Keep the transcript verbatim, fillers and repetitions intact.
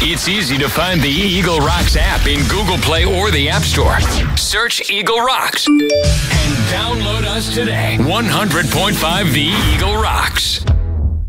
It's easy to find the Eagle Rocks app in Google Play or the App Store. Search Eagle Rocks and download us today. one hundred point five The Eagle Rocks.